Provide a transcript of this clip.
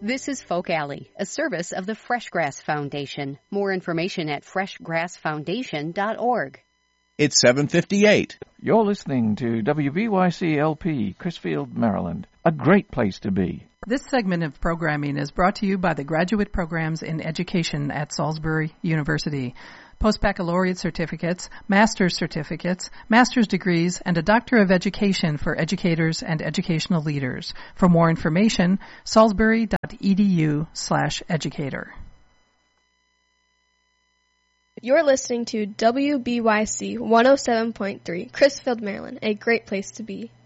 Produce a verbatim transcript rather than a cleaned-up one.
This is Folk Alley, a service of the Fresh Grass Foundation. More information at fresh grass foundation dot org. It's seven fifty-eight. You're listening to W B Y C L P, Crisfield, Maryland. A great place to be. This segment of programming is brought to you by the Graduate Programs in Education at Salisbury University. Post-baccalaureate certificates, master's certificates, master's degrees, and a Doctor of Education for educators and educational leaders. For more information, salisbury.edu slash educator. You're listening to W B Y C one oh seven point three, Crisfield, Maryland, a great place to be.